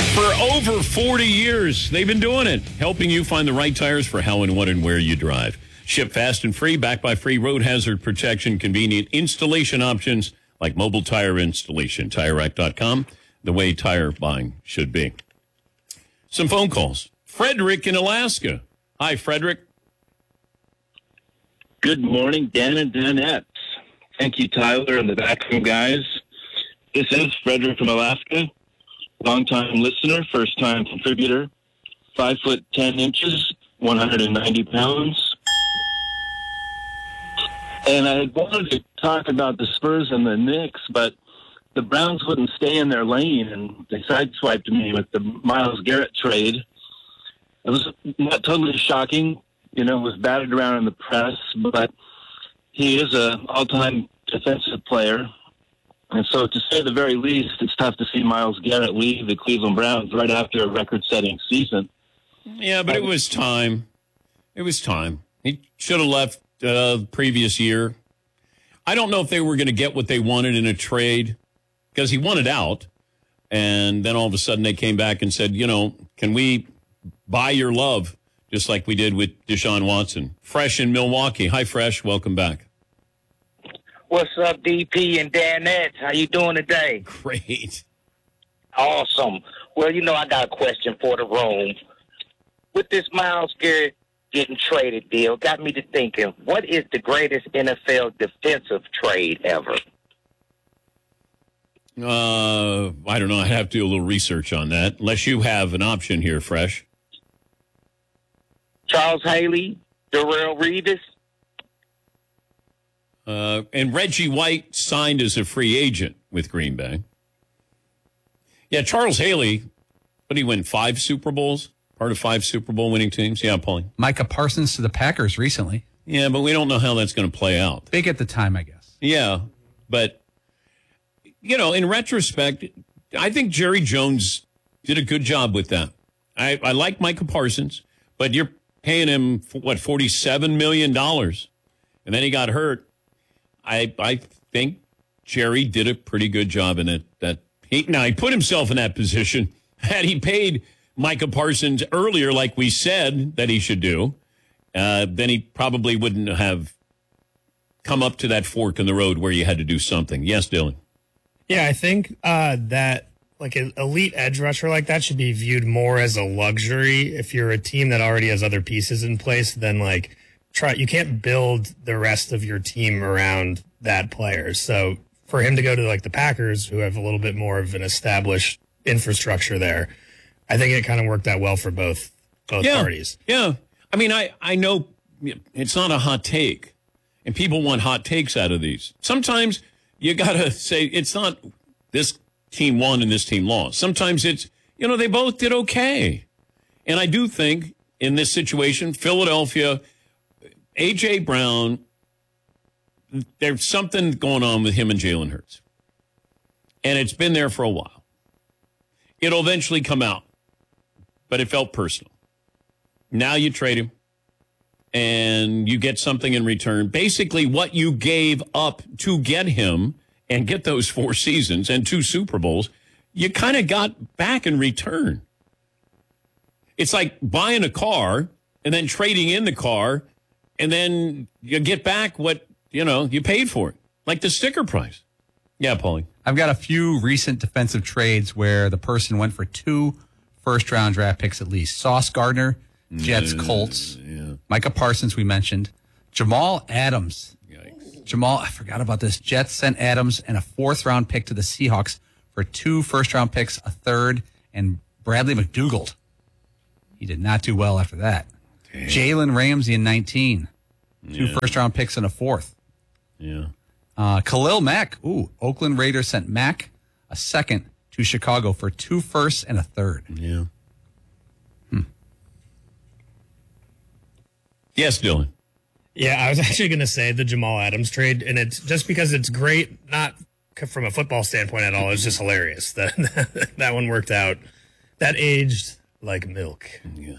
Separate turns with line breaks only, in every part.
For over 40 years, they've been doing it, helping you find the right tires for how and what and where you drive. Ship fast and free, backed by free road hazard protection, convenient installation options like mobile tire installation. TireRack.com, the way tire buying should be. Some phone calls. Frederick in Alaska. Hi, Frederick.
Good morning, Dan and Danette. Thank you, Tyler and the vacuum guys. This is Frederick from Alaska. Long-time listener, first-time contributor. 5'10", 190 pounds. And I wanted to talk about the Spurs and the Knicks, but the Browns wouldn't stay in their lane, and they sideswiped me with the Myles Garrett trade. It was not totally shocking. You know, it was batted around in the press, but he is an all-time defensive player. And so, to say the very least, it's tough to see Myles Garrett leave the Cleveland Browns right after a record-setting season.
Yeah, but it was time. It was time. He should have left the previous year. I don't know if they were going to get what they wanted in a trade because he wanted out. And then all of a sudden they came back and said, you know, can we buy your love just like we did with Deshaun Watson? Fresh in Milwaukee. Hi, Fresh. Welcome back.
What's up, DP and Danette? How you doing today?
Great.
Awesome. Well, you know, I got a question for the room. With this Myles Garrett getting traded deal, got me to thinking, what is the greatest NFL defensive trade ever?
I don't know. I'd have to do a little research on that, unless you have an option here, Fresh.
Charles Haley, Darrell Revis.
And Reggie White signed as a free agent with Green Bay. Yeah, Charles Haley, but he won 5 Super Bowls, part of 5 Super Bowl winning teams. Yeah, Paulie.
Micah Parsons to the Packers recently.
Yeah, but we don't know how that's going to play out.
Big at the time, I guess.
Yeah, but, you know, in retrospect, I think Jerry Jones did a good job with that. I like Micah Parsons, but you're paying him, $47 million, and then he got hurt. I think Jerry did a pretty good job in it. He put himself in that position. Had he paid Micah Parsons earlier, like we said that he should do, then he probably wouldn't have come up to that fork in the road where you had to do something. Yes, Dylan.
Yeah, I think that like an elite edge rusher like that should be viewed more as a luxury if you're a team that already has other pieces in place than like you can't build the rest of your team around that player. So for him to go to like the Packers, who have a little bit more of an established infrastructure there, I think it kind of worked out well for both parties. Yeah.
I mean, I know it's not a hot take, and people want hot takes out of these. Sometimes you got to say it's not this team won and this team lost. Sometimes it's, you know, they both did okay. And I do think in this situation, Philadelphia, A.J. Brown, there's something going on with him and Jalen Hurts. And it's been there for a while. It'll eventually come out. But it felt personal. Now you trade him, and you get something in return. Basically, what you gave up to get him and get those 4 seasons and 2 Super Bowls, you kind of got back in return. It's like buying a car and then trading in the car, and then you get back what, you know, you paid for it, like the sticker price. Yeah, Paulie.
I've got a few recent defensive trades where the person went for 2 first-round draft picks at least. Sauce Gardner, Jets, Colts. Yeah. Micah Parsons, we mentioned. Jamal Adams. Yikes. I forgot about this. Jets sent Adams and a 4th-round pick to the Seahawks for 2 first-round picks, a 3rd, and Bradley McDougald. He did not do well after that. Jalen Ramsey in 19. 2 first-round picks and a 4th.
Yeah.
Khalil Mack. Oakland Raiders sent Mack, a 2nd, to Chicago for 2 firsts and a 3rd.
Yeah. Yes, Dylan.
Yeah, I was actually going to say the Jamal Adams trade, and it's just because it's great, not from a football standpoint at all. It's just hilarious that that one worked out. That aged like milk.
Yeah.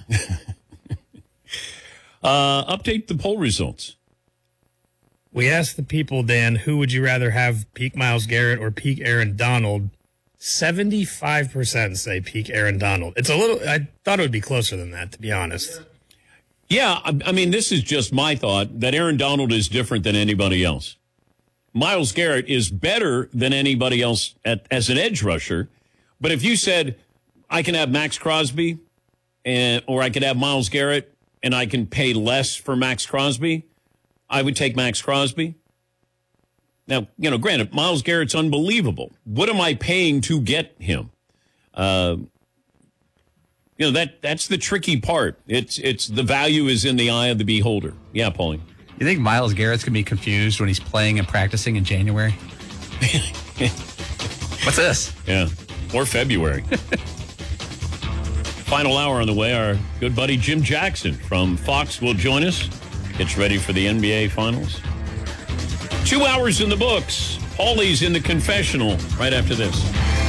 Update the poll results.
We asked the people, Dan, who would you rather have, peak Myles Garrett or peak Aaron Donald? 75% say peak Aaron Donald. It's a little, I thought it would be closer than that, to be honest.
Yeah, I mean, this is just my thought, that Aaron Donald is different than anybody else. Myles Garrett is better than anybody else as an edge rusher. But if you said, I can have Max Crosby, or I could have Myles Garrett, and I can pay less for Max Crosby, I would take Max Crosby. Now, granted, Myles Garrett's unbelievable. What am I paying to get him? That's the tricky part. It's the value is in the eye of the beholder. Yeah, Paulie.
You think Myles Garrett's going to be confused when he's playing and practicing in January? What's this?
Yeah, or February. Final hour on the way. Our good buddy Jim Jackson from Fox will join us. Gets ready for the NBA Finals. 2 hours in the books. Paulie's in the confessional right after this.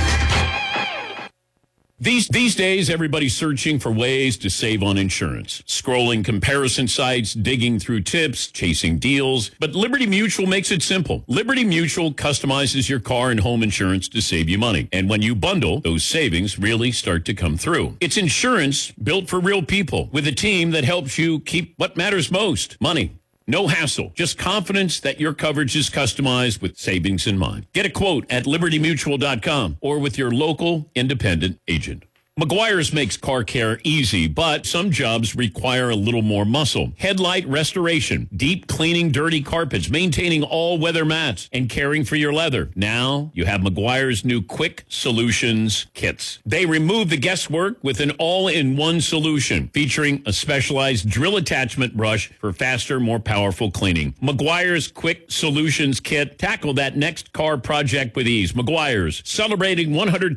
These days, everybody's searching for ways to save on insurance. Scrolling comparison sites, digging through tips, chasing deals. But Liberty Mutual makes it simple. Liberty Mutual customizes your car and home insurance to save you money. And when you bundle, those savings really start to come through. It's insurance built for real people with a team that helps you keep what matters most, money. No hassle, just confidence that your coverage is customized with savings in mind. Get a quote at libertymutual.com or with your local independent agent. Meguiar's makes car care easy, but some jobs require a little more muscle. Headlight restoration, deep cleaning dirty carpets, maintaining all weather mats, and caring for your leather. Now you have Meguiar's new Quick Solutions kits. They remove the guesswork with an all-in-one solution featuring a specialized drill attachment brush for faster, more powerful cleaning. Meguiar's Quick Solutions kit. Tackle that next car project with ease. Meguiar's, celebrating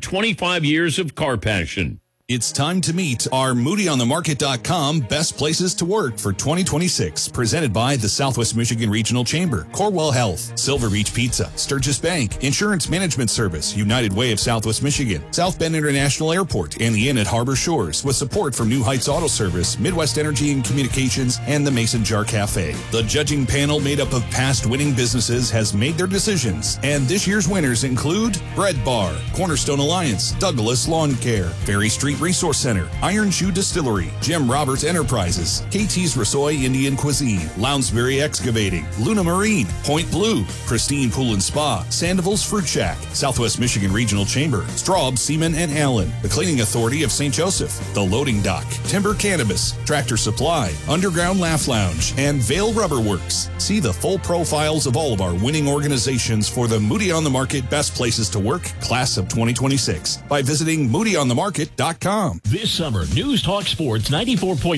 125 years of car passion.
It's time to meet our MoodyOnTheMarket.com best places to work for 2026, presented by the Southwest Michigan Regional Chamber, Corewell Health, Silver Beach Pizza, Sturgis Bank, Insurance Management Service, United Way of Southwest Michigan, South Bend International Airport, and the Inn at Harbor Shores, with support from New Heights Auto Service, Midwest Energy and Communications, and the Mason Jar Cafe. The judging panel, made up of past winning businesses, has made their decisions, and this year's winners include Bread Bar, Cornerstone Alliance, Douglas Lawn Care, Ferry Street Resource Center, Iron Shoe Distillery, Jim Roberts Enterprises, KT's Rasoy Indian Cuisine, Lounsbury Excavating, Luna Marine, Point Blue, Pristine Pool and Spa, Sandoval's Fruit Shack, Southwest Michigan Regional Chamber, Straub, Seaman and Allen, the Cleaning Authority of St. Joseph, the Loading Dock, Timber Cannabis, Tractor Supply, Underground Laugh Lounge, and Vail Rubber Works. See the full profiles of all of our winning organizations for the Moody on the Market Best Places to Work Class of 2026 by visiting MoodyOnTheMarket.com.
This summer, News Talk Sports 94.9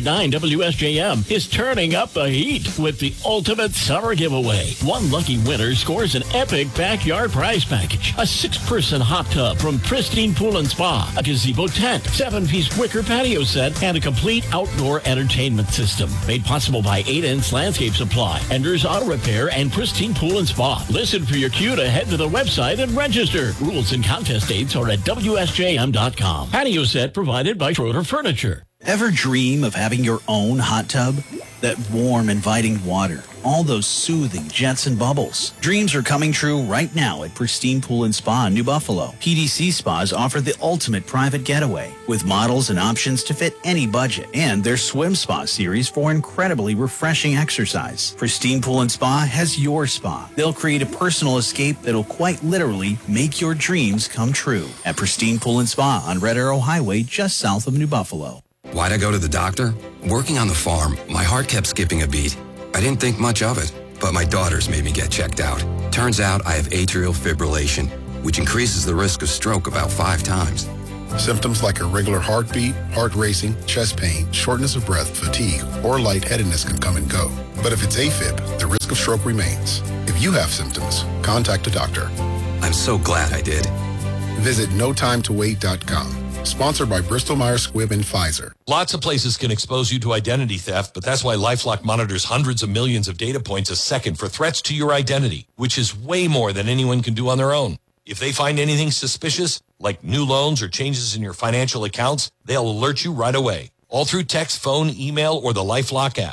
WSJM is turning up the heat with the ultimate summer giveaway. One lucky winner scores an epic backyard prize package, a 6-person hot tub from Pristine Pool and Spa, a gazebo tent, 7-piece wicker patio set, and a complete outdoor entertainment system. Made possible by 8-inch Landscape Supply, Enders Auto Repair, and Pristine Pool and Spa. Listen for your cue to head to the website and register. Rules and contest dates are at WSJM.com. Patio set provided by Schroeder Furniture.
Ever dream of having your own hot tub? That warm, inviting water, all those soothing jets and bubbles. Dreams are coming true right now at Pristine Pool and Spa in New Buffalo. PDC Spas offer the ultimate private getaway with models and options to fit any budget, and their Swim Spa series for incredibly refreshing exercise. Pristine Pool and Spa has your spa. They'll create a personal escape that'll quite literally make your dreams come true at Pristine Pool and Spa on Red Arrow Highway just south of New Buffalo.
Why'd I go to the doctor? Working on the farm, my heart kept skipping a beat. I didn't think much of it, but my daughters made me get checked out. Turns out I have atrial fibrillation, which increases the risk of stroke about 5 times.
Symptoms like irregular heartbeat, heart racing, chest pain, shortness of breath, fatigue, or lightheadedness can come and go. But if it's AFib, the risk of stroke remains. If you have symptoms, contact a doctor.
I'm so glad I did.
Visit notimetowait.com. Sponsored by Bristol-Myers Squibb and Pfizer.
Lots of places can expose you to identity theft, but that's why LifeLock monitors hundreds of millions of data points a second for threats to your identity, which is way more than anyone can do on their own. If they find anything suspicious, like new loans or changes in your financial accounts, they'll alert you right away, all through text, phone, email, or the LifeLock app.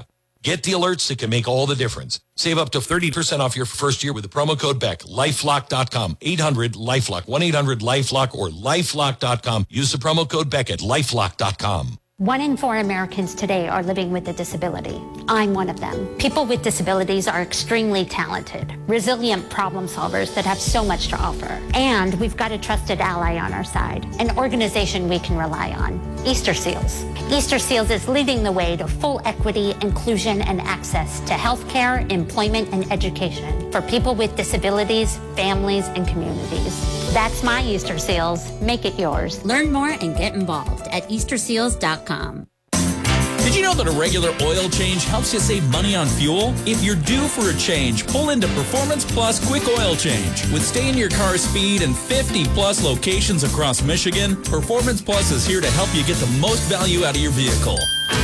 Get the alerts that can make all the difference. Save up to 30% off your first year with the promo code BECK. LifeLock.com. 800-LifeLock. 1-800-LifeLock or LifeLock.com. Use the promo code BECK at LifeLock.com.
1 in 4 Americans today are living with a disability. I'm one of them. People with disabilities are extremely talented, resilient problem solvers that have so much to offer. And we've got a trusted ally on our side, an organization we can rely on, Easter Seals. Easter Seals is leading the way to full equity, inclusion, and access to healthcare, employment, and education for people with disabilities, families, and communities. That's my Easter Seals. Make it yours.
Learn more and get involved at easterseals.com.
Did you know that a regular oil change helps you save money on fuel? If you're due for a change, pull into Performance Plus Quick Oil Change. With stay-in-your-car speed and 50-plus locations across Michigan, Performance Plus is here to help you get the most value out of your vehicle.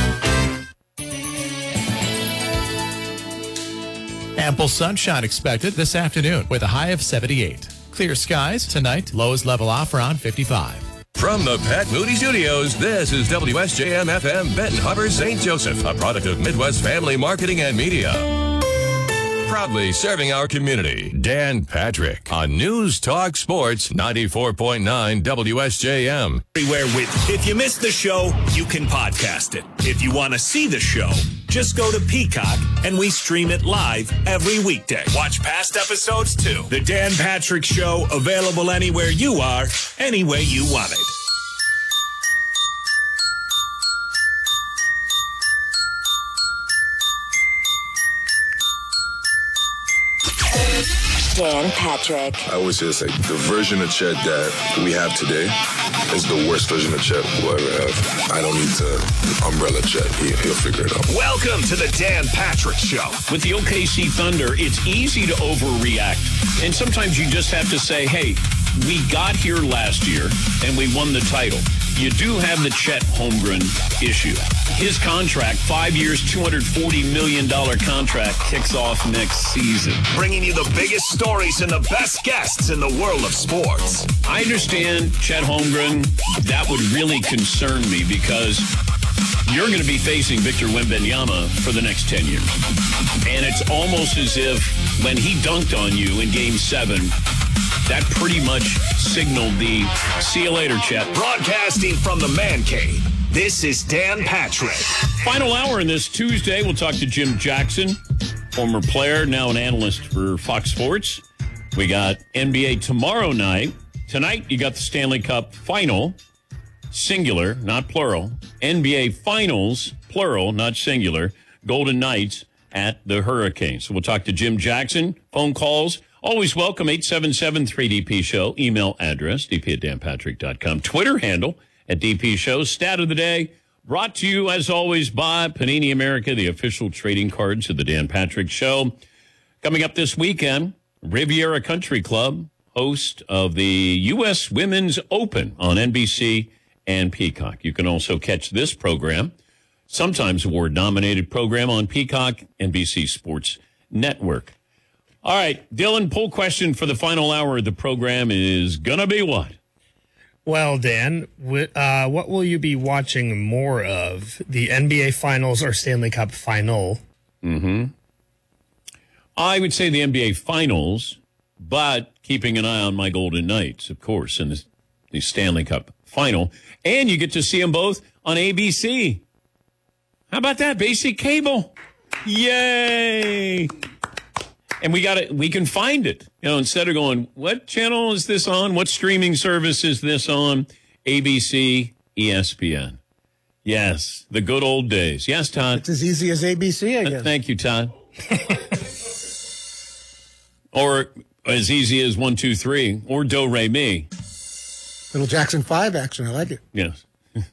Ample sunshine expected this afternoon with a high of 78. Clear skies tonight, lows level off around 55.
From the Pat Moody Studios, this is WSJM-FM Benton Harbor, St. Joseph, a product of Midwest Family Marketing and Media. Proudly serving our community, Dan Patrick on News Talk Sports 94.9 WSJM.
Everywhere with. If you missed the show, you can podcast it. If you want to see the show, just go to Peacock and we stream it live every weekday. Watch past episodes too. The Dan Patrick Show, available anywhere you are, any way you want it.
Dan Patrick.
I always say it's like the version of Chet that we have today is the worst version of Chet we'll ever have. I don't need to umbrella Chet. He'll figure it out.
Welcome to the Dan Patrick Show.
With the OKC Thunder, it's easy to overreact. And sometimes you just have to say, hey, we got here last year and we won the title. You do have the Chet Holmgren issue. His contract, 5 years, $240 million contract, kicks off next season.
Bringing you the biggest stories and the best guests in the world of sports.
I understand Chet Holmgren. That would really concern me because you're going to be facing Victor Wembanyama for the next 10 years. And it's almost as if when he dunked on you in Game 7, that pretty much signaled the see you later, Chet.
Broadcasting from the Man Cave, this is Dan Patrick.
Final hour in this Tuesday, we'll talk to Jim Jackson, former player, now an analyst for Fox Sports. We got NBA tomorrow night. Tonight, you got the Stanley Cup final, singular, not plural. NBA Finals, plural, not singular. Golden Knights at the Hurricanes. So we'll talk to Jim Jackson. Phone calls. Always welcome, 877-3DP Show. Email address, dp@danpatrick.com. Twitter handle @DP Show. Stat of the day, brought to you, as always, by Panini America, the official trading cards of the Dan Patrick Show. Coming up this weekend, Riviera Country Club, host of the U.S. Women's Open on NBC and Peacock. You can also catch this program, sometimes award-nominated program, on Peacock, NBC Sports Network. All right, Dylan, poll question for the final hour of the program is going to be what?
Well, Dan, what will you be watching more of, the NBA Finals or Stanley Cup Final?
I would say the NBA Finals, but keeping an eye on my Golden Knights, of course, in the Stanley Cup Final. And you get to see them both on ABC. How about that? Basic cable. Yay! And we can find it. You know, instead of going, what channel is this on? What streaming service is this on? ABC, ESPN. Yes, the good old days. Yes, Todd?
It's as easy as ABC, I guess.
Thank you, Todd. Or as easy as 1, 2, 3, or Do, Re, Mi.
Little Jackson 5 action. I like it.
Yes.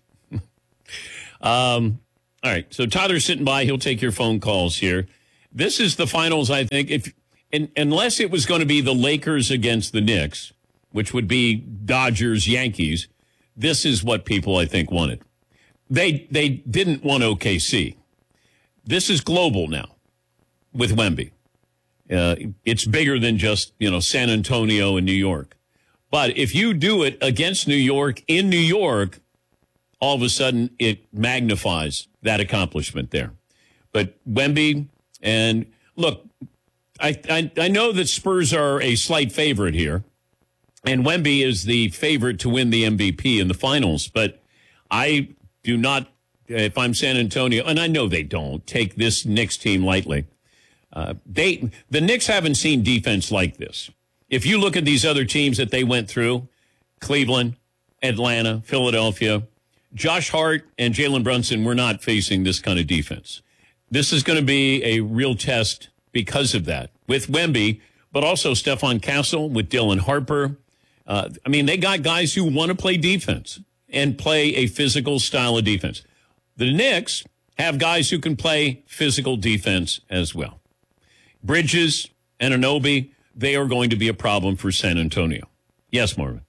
All right, so Tyler's sitting by. He'll take your phone calls here. This is the finals, I think. Unless it was going to be the Lakers against the Knicks, which would be Dodgers, Yankees, this is what people, I think, wanted. They didn't want OKC. This is global now with Wemby. It's bigger than just, San Antonio and New York. But if you do it against New York in New York, all of a sudden it magnifies that accomplishment there. But Wemby, and look, I know that Spurs are a slight favorite here, and Wemby is the favorite to win the MVP in the finals. But I do not, if I'm San Antonio, and I know they don't, take this Knicks team lightly. The Knicks haven't seen defense like this. If you look at these other teams that they went through, Cleveland, Atlanta, Philadelphia, Josh Hart and Jalen Brunson were not facing this kind of defense. This is going to be a real test because of that, with Wemby, but also Stephon Castle, with Dylan Harper. They got guys who want to play defense and play a physical style of defense. The Knicks have guys who can play physical defense as well. Bridges and Anunoby, they are going to be a problem for San Antonio. Yes, Marvin.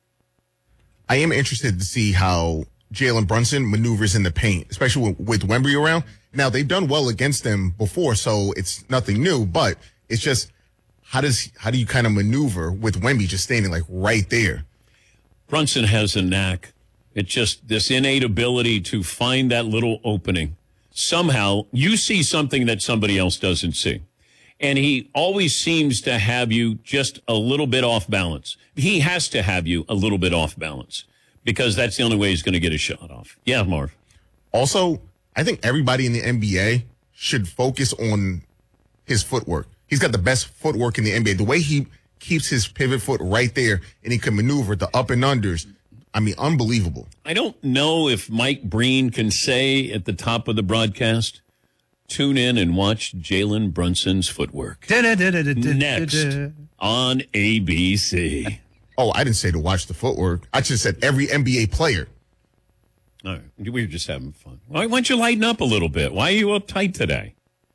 I am interested to see how Jalen Brunson maneuvers in the paint, especially with Wemby around. Now, they've done well against them before, so it's nothing new, but it's just how do you kind of maneuver with Wemby just standing like right there?
Brunson has a knack. It's just this innate ability to find that little opening. Somehow, you see something that somebody else doesn't see. And he always seems to have you just a little bit off balance. He has to have you a little bit off balance because that's the only way he's going to get a shot off. Yeah, Marv.
Also, I think everybody in the NBA should focus on his footwork. He's got the best footwork in the NBA. The way he keeps his pivot foot right there and he can maneuver the up and unders. I mean, unbelievable.
I don't know if Mike Breen can say at the top of the broadcast, tune in and watch Jalen Brunson's footwork. Next on ABC.
Oh, I didn't say to watch the footwork. I just said every NBA player.
All right. We were just having fun. Why don't you lighten up a little bit? Why are you uptight today?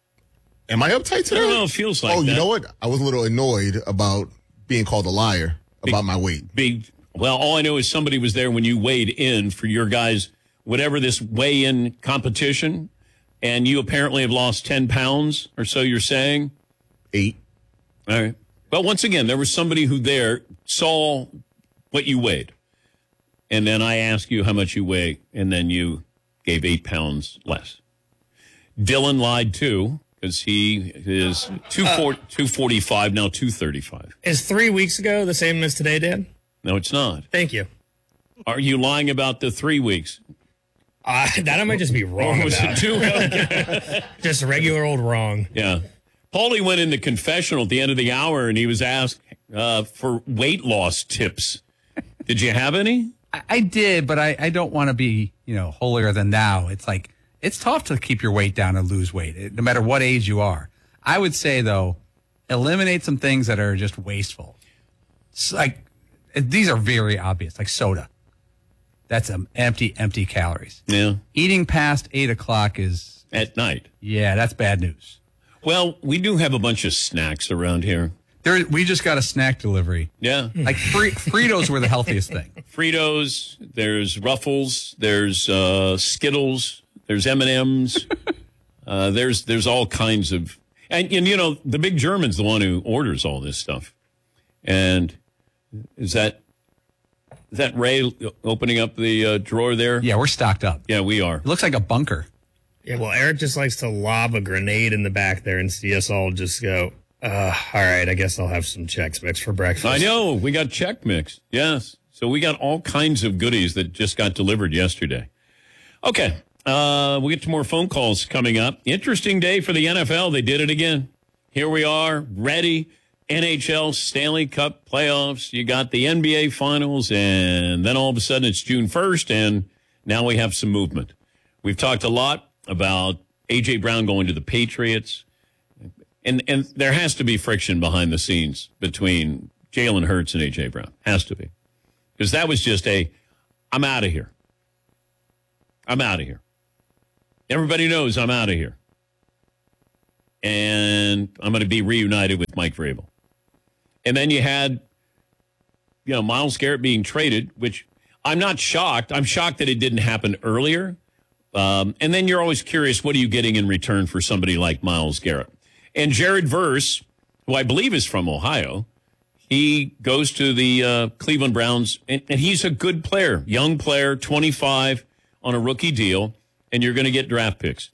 Am I uptight today?
I don't know. It feels like that.
You know what? I was a little annoyed about being called a liar about my weight.
Well, all I know is somebody was there when you weighed in for your guys, whatever this weigh-in competition, and you apparently have lost 10 pounds or so, you're saying?
8.
All right. But once again, there was somebody who there saw what you weighed. And then I asked you how much you weigh, and then you gave 8 pounds less. Dylan lied, too, because he is 245, now 235.
Is 3 weeks ago the same as today, Dan?
No, it's not.
Thank you.
Are you lying about the 3 weeks?
That I might just be wrong
Or was
about.
it 2?
Just regular old wrong.
Yeah. Paulie went in the confessional at the end of the hour, and he was asked for weight loss tips. Did you have any?
I did, but I don't want to be, holier than thou. It's like, it's tough to keep your weight down and lose weight, no matter what age you are. I would say, though, eliminate some things that are just wasteful. These are very obvious, like soda. That's empty calories.
Yeah.
Eating past 8 o'clock is...
At night.
Yeah, that's bad news.
Well, we do have a bunch of snacks around here.
We just got a snack delivery.
Yeah.
Like Fritos were the healthiest thing.
Fritos, there's Ruffles, there's Skittles, there's M&Ms. There's all kinds of... And the big German's the one who orders all this stuff. And is that Ray opening up the drawer there?
Yeah, we're stocked up.
Yeah, we are.
It looks like a bunker.
Yeah, well, Eric just likes to lob a grenade in the back there and see us all just go, all right, I guess I'll have some Chex Mix for breakfast.
I know. We got Chex Mix. Yes. So we got all kinds of goodies that just got delivered yesterday. Okay. We'll get to more phone calls coming up. Interesting day for the NFL. They did it again. Here we are, ready. NHL Stanley Cup playoffs. You got the NBA finals, and then all of a sudden it's June 1st, and now we have some movement. We've talked a lot about A.J. Brown going to the Patriots, and there has to be friction behind the scenes between Jalen Hurts and A.J. Brown. Has to be. Because that was just I'm out of here. I'm out of here. Everybody knows I'm out of here. And I'm going to be reunited with Mike Vrabel. And then you had, Myles Garrett being traded, which I'm not shocked. I'm shocked that it didn't happen earlier. And then you're always curious, what are you getting in return for somebody like Myles Garrett? And Jared Verse, who I believe is from Ohio, he goes to the Cleveland Browns, and he's a good player, young player, 25 on a rookie deal, and you're going to get draft picks.